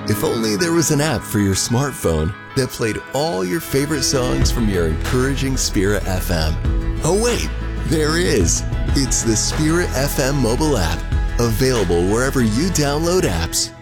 If only there was an app for your smartphone that played all your favorite songs from your encouraging Spirit FM. Oh wait, there is. It's the Spirit FM mobile app, available wherever you download apps.